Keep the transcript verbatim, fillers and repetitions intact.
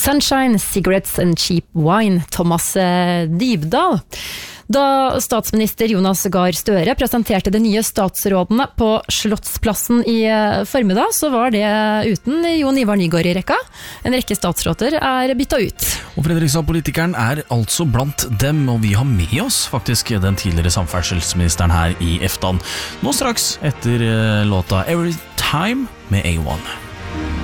Sunshine, Cigarettes and Cheap Wine, Thomas Dybdahl. Da statsminister Jonas Gahr Støre presenterte de nye statsrådene på Slottsplassen i formiddag, så var det uten Jon Ivar Nygård i rekka. En rekke statsråder er bytta ut. Og Fredrikstad-politikeren er altså blant dem, og vi har med oss faktisk den tidligere samferdselsministeren her i Eftan. Nå straks etter låta Every Time med A one.